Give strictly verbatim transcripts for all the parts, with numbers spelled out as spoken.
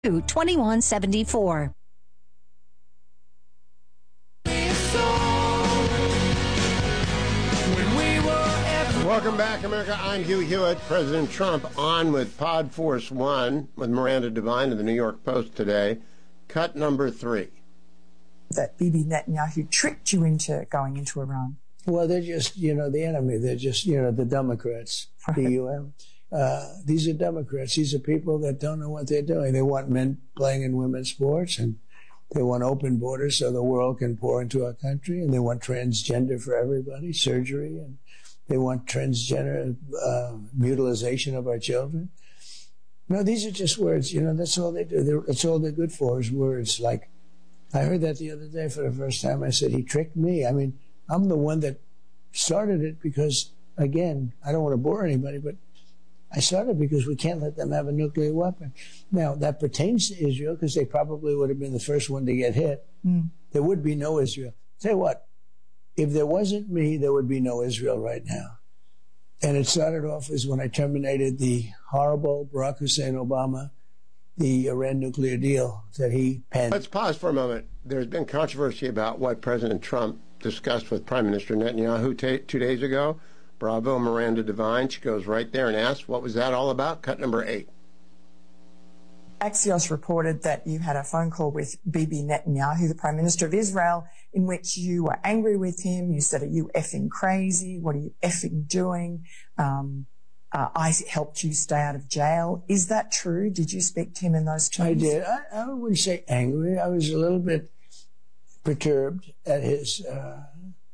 twenty-one seventy-four. Welcome back, America. I'm Hugh Hewitt. President Trump on with Pod Force One with Miranda Devine of the New York Post today. Cut number three. That Bibi Netanyahu tricked you into going into Iran. Well, they're just, you know, the enemy. They're just, you know, the Democrats, right. The U M. Uh, these are Democrats. These are people that don't know what they're doing. They want men playing in women's sports, and they want open borders so the world can pour into our country, and they want transgender for everybody, surgery, and they want transgender uh, mutilization of our children. No, these are just words. You know, that's all they do. They're, that's all they're good for is words. Like, I heard that the other day for the first time. I said, he tricked me. I mean, I'm the one that started it because, again, I don't want to bore anybody, but I started because we can't let them have a nuclear weapon. Now, that pertains to Israel because they probably would have been the first one to get hit. Mm. There would be no Israel. Tell you what, if there wasn't me, there would be no Israel right now. And it started off as when I terminated the horrible Barack Hussein Obama, the Iran nuclear deal that he penned. Let's pause for a moment. There's been controversy about what President Trump discussed with Prime Minister Netanyahu t- two days ago. Bravo, Miranda Devine. She goes right there and asks, what was that all about? Cut number eight. Axios reported that you had a phone call with Bibi Netanyahu, the Prime Minister of Israel, in which you were angry with him. You said, are you effing crazy? What are you effing doing? Um, uh, I helped you stay out of jail. Is that true? Did you speak to him in those terms? I did. I, I wouldn't say angry. I was a little bit perturbed at his uh,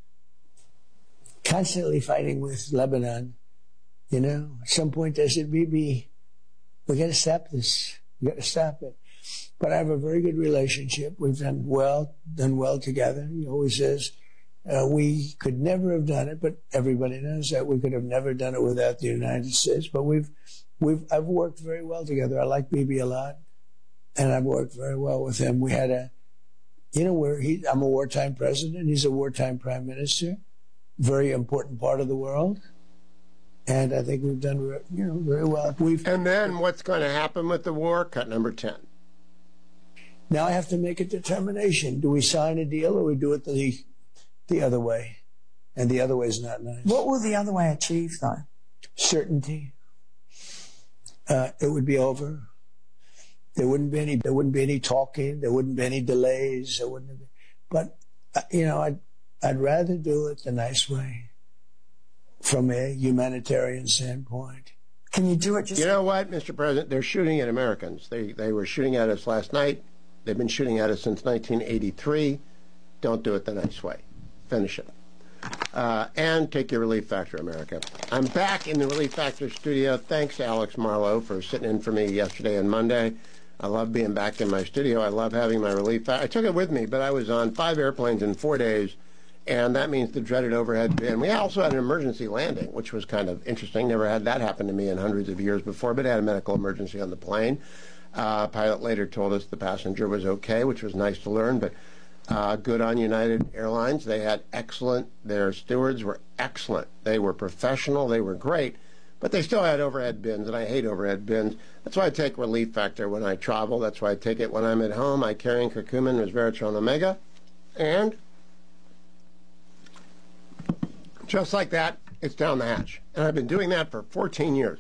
constantly fighting with Lebanon. You know, at some point I said, Bibi, we got to stop this. We got to stop it. But I have a very good relationship. We've done well, done well together. He always says, uh, we could never have done it, but everybody knows that we could have never done it without the United States. But we've, we've, I've worked very well together. I like Bibi a lot, and I've worked very well with him. We had a, you know, where he, I'm a wartime president. He's a wartime prime minister. Very important part of the world. And I think we've done, you know, very well. We've and then what's going to happen with the war? Cut number ten. Now I have to make a determination. Do we sign a deal or we do it the the other way? And the other way is not nice. What will the other way achieve, though? Certainty. Uh, it would be over. There wouldn't be any. There wouldn't be any talking. There wouldn't be any delays. There wouldn't be. But uh, you know, I'd I'd rather do it the nice way. From a humanitarian standpoint. Can you do it just... You know what, Mister President? They're shooting at Americans. They they were shooting at us last night. They've been shooting at us since nineteen eighty-three. Don't do it the nice way. Finish it. Uh, and take your Relief Factor, America. I'm back in the Relief Factor studio. Thanks, Alex Marlowe, for sitting in for me yesterday and Monday. I love being back in my studio. I love having my Relief Factor. I took it with me, but I was on five airplanes in four days. And that means the dreaded overhead bin. We also had an emergency landing, which was kind of interesting. Never had that happen to me in hundreds of years before, but I had a medical emergency on the plane. Uh, pilot later told us the passenger was okay, which was nice to learn, but uh, good on United Airlines. They had excellent, their stewards were excellent. They were professional, they were great, but they still had overhead bins, and I hate overhead bins. That's why I take Relief Factor when I travel. That's why I take it when I'm at home. I carry in curcumin, resveratrol, omega, and... just like that, it's down the hatch. And I've been doing that for fourteen years.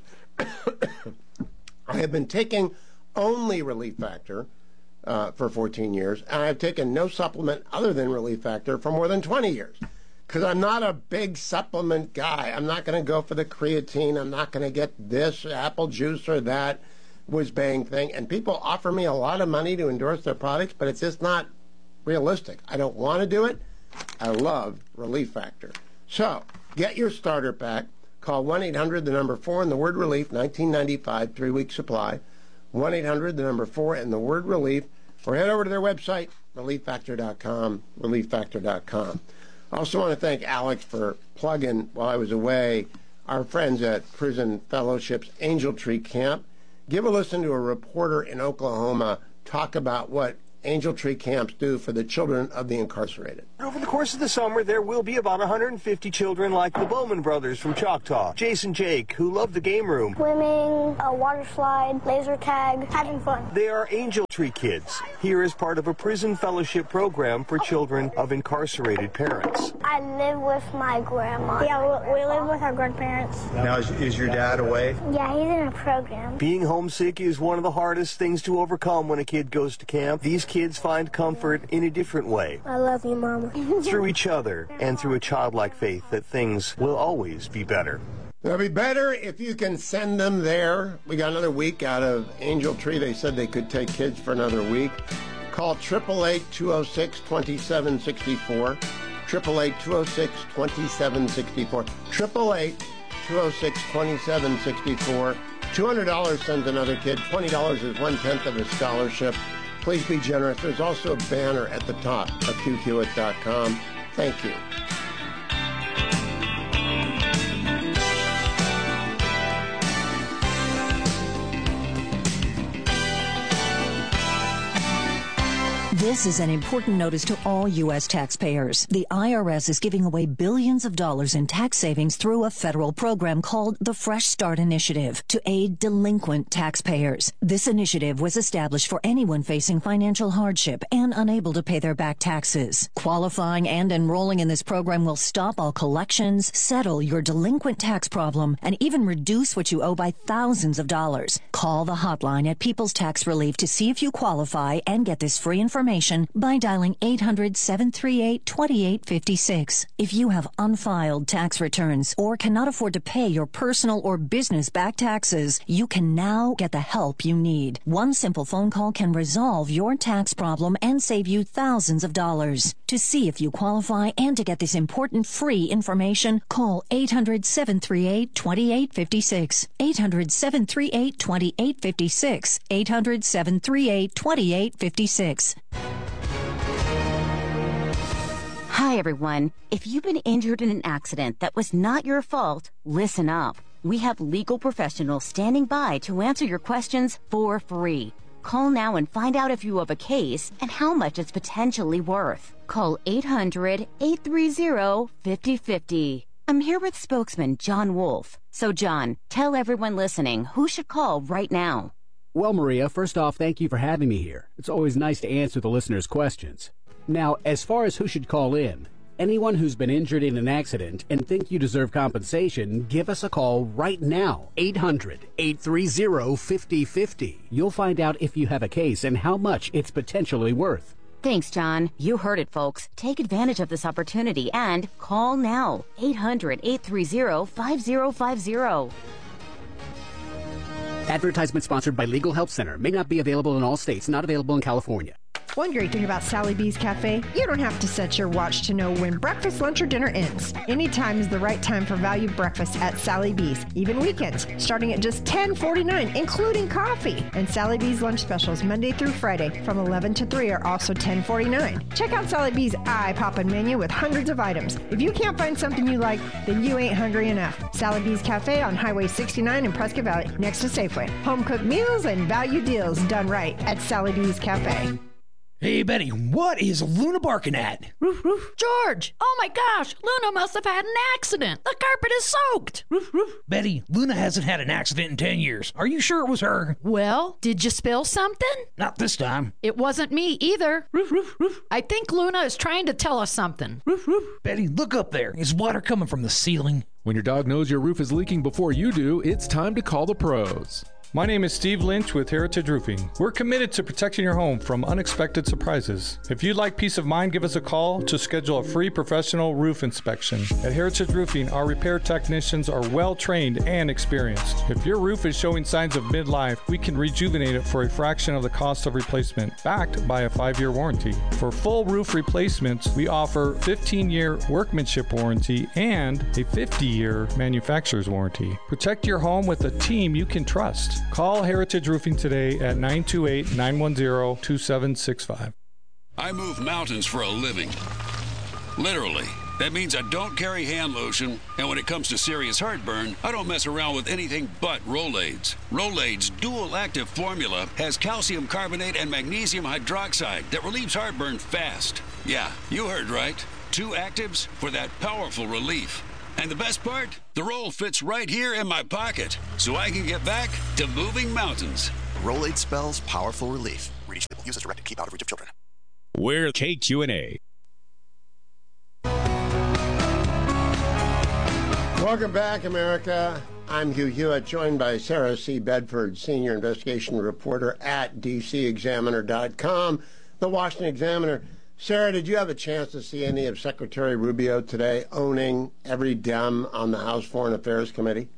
I have been taking only Relief Factor uh, for fourteen years, and I've taken no supplement other than Relief Factor for more than twenty years. Because I'm not a big supplement guy. I'm not going to go for the creatine. I'm not going to get this apple juice or that whiz-bang thing. And people offer me a lot of money to endorse their products, but it's just not realistic. I don't want to do it. I love Relief Factor. So, get your starter pack. Call one eight hundred, the number four, and the word relief, nineteen ninety-five, three-week supply. one eight hundred, the number four, and the word relief. Or head over to their website, relief factor dot com, relief factor dot com. I also want to thank Alex for plugging, while I was away, our friends at Prison Fellowship's Angel Tree Camp. Give a listen to a reporter in Oklahoma talk about what Angel Tree camps do for the children of the incarcerated. Over the course of the summer, there will be about one hundred fifty children like the Bowman brothers from Choctaw, Jason Jake, who love the game room. Swimming, a water slide, laser tag, having fun. They are Angel Tree kids, here as part of a prison fellowship program for children of incarcerated parents. I live with my grandma. Yeah, we, we live with our grandparents. Now, is, is your dad away? Yeah, he's in a program. Being homesick is one of the hardest things to overcome when a kid goes to camp. These kids find comfort in a different way. I love you, Mama. Through each other and through a childlike faith that things will always be better. It'll be better if you can send them there. We got another week out of Angel Tree. They said they could take kids for another week. Call eight eight eight, two oh six, two seven six four. eight eight eight, two oh six, two seven six four. eight eight eight, two oh six, two seven six four. two hundred dollars sends another kid. twenty dollars is one-tenth of a scholarship. Please be generous. There's also a banner at the top of Q Hewitt dot com. Thank you. This is an important notice to all U S taxpayers. The I R S is giving away billions of dollars in tax savings through a federal program called the Fresh Start Initiative to aid delinquent taxpayers. This initiative was established for anyone facing financial hardship and unable to pay their back taxes. Qualifying and enrolling in this program will stop all collections, settle your delinquent tax problem, and even reduce what you owe by thousands of dollars. Call the hotline at People's Tax Relief to see if you qualify and get this free information by dialing eight hundred, seven three eight, two eight five six. If you have unfiled tax returns or cannot afford to pay your personal or business back taxes, you can now get the help you need. One simple phone call can resolve your tax problem and save you thousands of dollars. To see if you qualify and to get this important free information, call eight hundred, seven three eight, two eight five six. eight hundred, seven three eight, two eight five six. eight hundred, seven three eight, two eight five six. Hi, everyone. If you've been injured in an accident that was not your fault, listen up. We have legal professionals standing by to answer your questions for free. Call now and find out if you have a case and how much it's potentially worth. Call eight hundred, eight three zero, five zero five zero. I'm here with spokesman John Wolf. So, John, tell everyone listening who should call right now. Well, Maria, first off, thank you for having me here. It's always nice to answer the listeners' questions. Now, as far as who should call in, anyone who's been injured in an accident and think you deserve compensation, give us a call right now, eight hundred, eight three zero, five zero five zero. You'll find out if you have a case and how much it's potentially worth. Thanks, John. You heard it, folks. Take advantage of this opportunity and call now, eight hundred, eight three zero, five zero five zero. Advertisement sponsored by Legal Help Center. May not be available in all states. Not available in California. One great thing about Sally B's Cafe, you don't have to set your watch to know when breakfast, lunch, or dinner ends. Any time is the right time for value breakfast at Sally B's, even weekends, starting at just ten forty-nine, including coffee. And Sally B's lunch specials Monday through Friday from eleven to three are also ten forty-nine. Check out Sally B's eye-poppin' menu with hundreds of items. If you can't find something you like, then you ain't hungry enough. Sally B's Cafe on Highway sixty-nine in Prescott Valley, next to Safeway. Home-cooked meals and value deals done right at Sally B's Cafe. Hey, Betty, what is Luna barking at? Roof, roof. George! Oh my gosh! Luna must have had an accident! The carpet is soaked! Roof, roof. Betty, Luna hasn't had an accident in ten years. Are you sure it was her? Well, did you spill something? Not this time. It wasn't me either. Roof, roof, roof. I think Luna is trying to tell us something. Roof, roof. Betty, look up there. Is water coming from the ceiling? When your dog knows your roof is leaking before you do, it's time to call the pros. My name is Steve Lynch with Heritage Roofing. We're committed to protecting your home from unexpected surprises. If you'd like peace of mind, give us a call to schedule a free professional roof inspection. At Heritage Roofing, our repair technicians are well trained and experienced. If your roof is showing signs of midlife, we can rejuvenate it for a fraction of the cost of replacement, backed by a five-year warranty. For full roof replacements, we offer fifteen-year workmanship warranty and a fifty-year manufacturer's warranty. Protect your home with a team you can trust. Call Heritage Roofing today at nine two eight, nine one zero, two seven six five. I move mountains for a living. Literally. That means I don't carry hand lotion, and when it comes to serious heartburn, I don't mess around with anything but Rolaids. Rolaids' dual-active formula has calcium carbonate and magnesium hydroxide that relieves heartburn fast. Yeah, you heard right. Two actives for that powerful relief. And the best part? The roll fits right here in my pocket, so I can get back to moving mountains. Rolaid spells powerful relief. Read each label. Use as directed. Keep out of reach of children. We're K Q and A. Welcome back, America. I'm Hugh Hewitt, joined by Sarah C. Bedford, senior investigation reporter at D C Examiner dot com, the Washington Examiner. Sarah, did you have a chance to see any of Secretary Rubio today owning every Dem on the House Foreign Affairs Committee?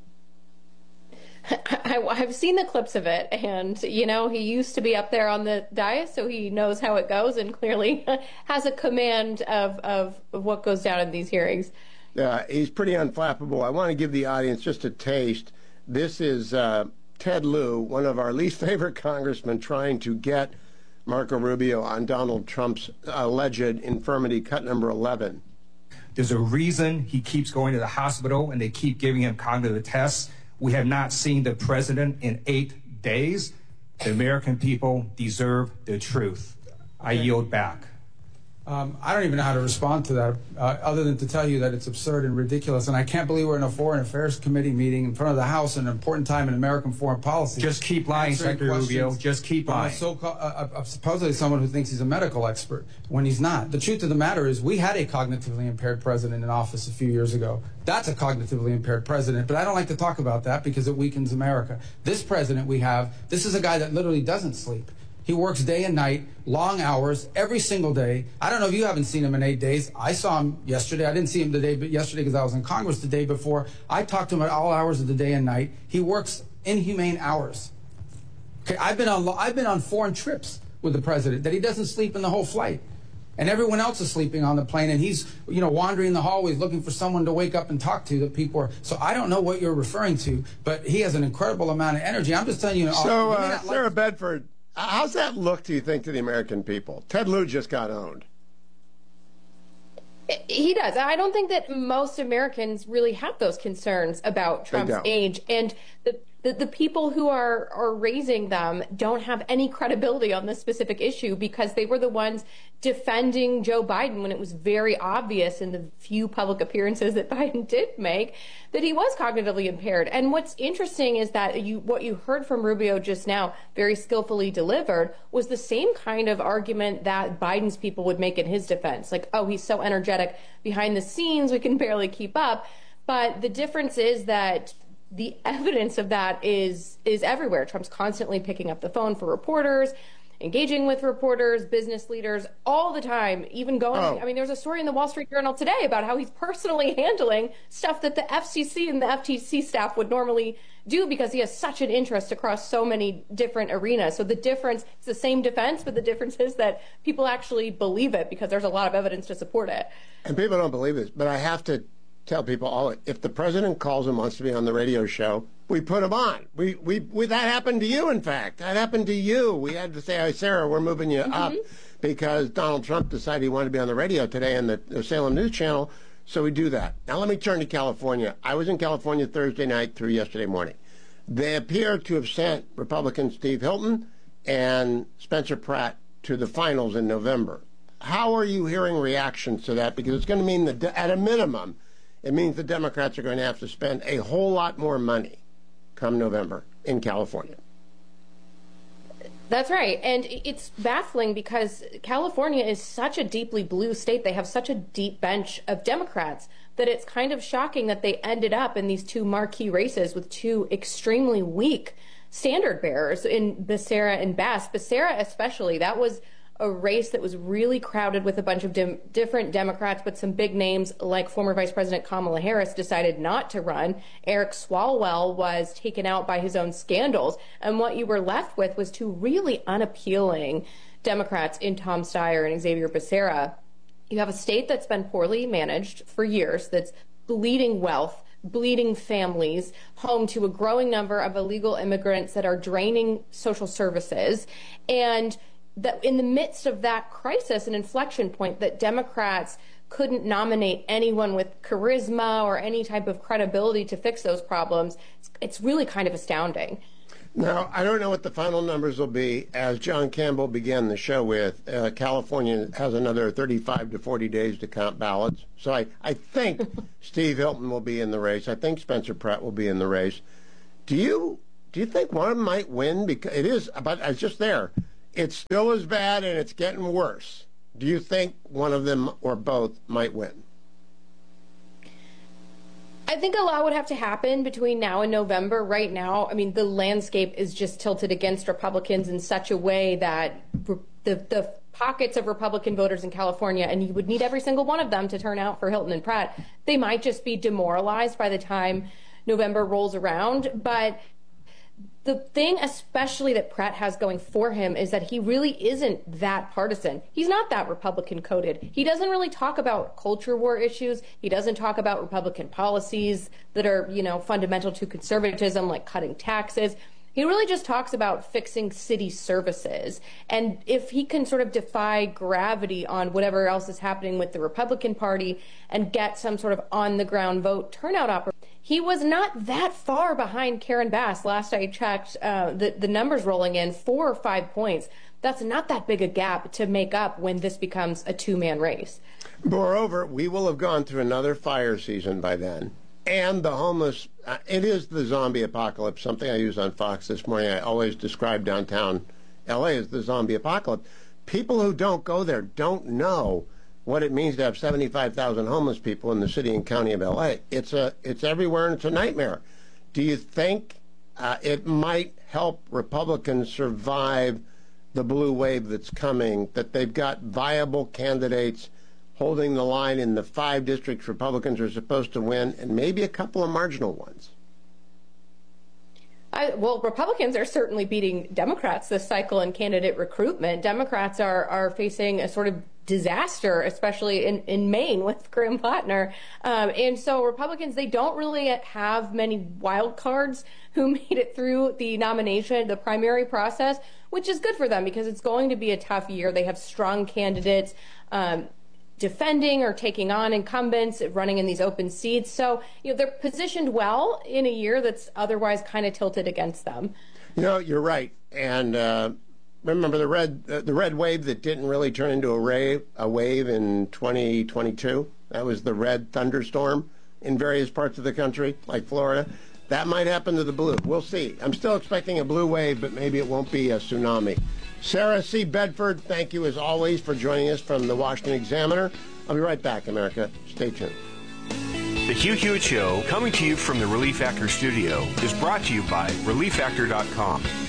I, I've seen the clips of it, and, you know, he used to be up there on the dais, so he knows how it goes and clearly has a command of, of, of what goes down in these hearings. Uh, he's pretty unflappable. I want to give the audience just a taste. This is uh, Ted Lieu, one of our least favorite congressmen, trying to get Marco Rubio on Donald Trump's alleged infirmity, cut number eleven. There's a reason he keeps going to the hospital and they keep giving him cognitive tests. We have not seen the president in eight days. The American people deserve the truth. I yield back. Um, I don't even know how to respond to that, uh, other than to tell you that it's absurd and ridiculous. And I can't believe we're in a Foreign Affairs Committee meeting in front of the House at an important time in American foreign policy. Just keep lying, Secretary Rubio. Just keep lying. So, uh, uh, supposedly someone who thinks he's a medical expert when he's not. The truth of the matter is we had a cognitively impaired president in office a few years ago. That's a cognitively impaired president, but I don't like to talk about that because it weakens America. This president we have, this is a guy that literally doesn't sleep. He works day and night, long hours, every single day. I don't know if you haven't seen him in eight days. I saw him yesterday. I didn't see him the day, but yesterday because I was in Congress the day before. I talked to him at all hours of the day and night. He works inhumane hours. Okay, I've been on I've been on foreign trips with the president that he doesn't sleep in the whole flight, and everyone else is sleeping on the plane, and he's you know wandering the hallways looking for someone to wake up and talk to. That people are. So I don't know what you're referring to, but he has an incredible amount of energy. I'm just telling you. So uh, Sarah like Bedford. How's that look, do you think, to the American people? Ted Lieu just got owned. He does. I don't think that most Americans really have those concerns about Trump's age. And the, the, the people who are, are raising them don't have any credibility on this specific issue because they were the ones defending Joe Biden when it was very obvious in the few public appearances that Biden did make that he was cognitively impaired. And what's interesting is that you what you heard from Rubio just now, very skillfully delivered, was the same kind of argument that Biden's people would make in his defense. Like, oh, he's so energetic behind the scenes, we can barely keep up. But the difference is that the evidence of that is is everywhere. Trump's constantly picking up the phone for reporters, engaging with reporters, business leaders all the time, even going, oh. I mean, there was a story in the Wall Street Journal today about how he's personally handling stuff that the F C C and the F T C staff would normally do because he has such an interest across so many different arenas. So the difference, it's the same defense, but the difference is that people actually believe it because there's a lot of evidence to support it. And people don't believe this, but I have to tell people all, if the president calls and wants to be on the radio show, we put him on. We, we, we, that happened to you, in fact. That happened to you. We had to say, hey, Sarah, we're moving you mm-hmm. up because Donald Trump decided he wanted to be on the radio today on the, the Salem News Channel, so we do that. Now let me turn to California. I was in California Thursday night through yesterday morning. They appear to have sent Republican Steve Hilton and Spencer Pratt to the finals in November. How are you hearing reactions to that? Because it's going to mean that, at a minimum, it means the Democrats are going to have to spend a whole lot more money come November in California. That's right. And it's baffling because California is such a deeply blue state. They have such a deep bench of Democrats that it's kind of shocking that they ended up in these two marquee races with two extremely weak standard bearers in Becerra and Bass. Becerra especially, that was a race that was really crowded with a bunch of dim- different Democrats, but some big names like former Vice President Kamala Harris decided not to run. Eric Swalwell was taken out by his own scandals. And what you were left with was two really unappealing Democrats in Tom Steyer and Xavier Becerra. You have a state that's been poorly managed for years, that's bleeding wealth, bleeding families, home to a growing number of illegal immigrants that are draining social services. And that in the midst of that crisis, an inflection point, that Democrats couldn't nominate anyone with charisma or any type of credibility to fix those problems, it's, it's really kind of astounding. Now, I don't know what the final numbers will be. As John Campbell began the show with, uh, California has another thirty-five to forty days to count ballots. So I, I think Steve Hilton will be in the race. I think Spencer Pratt will be in the race. Do you do you think one of them might win? Because it is, but it's just there. It's still as bad and it's getting worse. Do you think one of them or both might win? I think a lot would have to happen between now and November. Right now, I mean, the landscape is just tilted against Republicans in such a way that the, the pockets of Republican voters in California, and you would need every single one of them to turn out for Hilton and Pratt, they might just be demoralized by the time November rolls around. But the thing especially that Pratt has going for him is that he really isn't that partisan. He's not that Republican coded. He doesn't really talk about culture war issues. He doesn't talk about Republican policies that are, you know, fundamental to conservatism, like cutting taxes. He really just talks about fixing city services. And if he can sort of defy gravity on whatever else is happening with the Republican Party and get some sort of on-the-ground vote turnout opportunity, he was not that far behind Karen Bass. Last I checked, uh, the, the numbers rolling in, four or five points. That's not that big a gap to make up when this becomes a two-man race. Moreover, we will have gone through another fire season by then. And the homeless, uh, it is the zombie apocalypse, something I used on Fox this morning. I always describe downtown L A as the zombie apocalypse. People who don't go there don't know what it means to have seventy-five thousand homeless people in the city and county of L A. It's a, it's everywhere, and it's a nightmare. Do you think uh, it might help Republicans survive the blue wave that's coming, that they've got viable candidates holding the line in the five districts Republicans are supposed to win, and maybe a couple of marginal ones? I, well, Republicans are certainly beating Democrats this cycle in candidate recruitment. Democrats are, are facing a sort of disaster, especially in, in Maine with Graham Plattner. Um, and so Republicans, they don't really have many wild cards who made it through the nomination, the primary process, which is good for them because it's going to be a tough year. They have strong candidates um, defending or taking on incumbents, running in these open seats. So, you know, they're positioned well in a year that's otherwise kind of tilted against them. You know, you're right. And uh, remember the red uh, the red wave that didn't really turn into a wave, a wave in twenty twenty-two? That was the red thunderstorm in various parts of the country, like Florida. That might happen to the blue. We'll see. I'm still expecting a blue wave, but maybe it won't be a tsunami. Sarah C. Bedford, thank you as always for joining us from the Washington Examiner. I'll be right back, America. Stay tuned. The Hugh Hewitt Show, coming to you from the Relief Factor studio, is brought to you by relief factor dot com.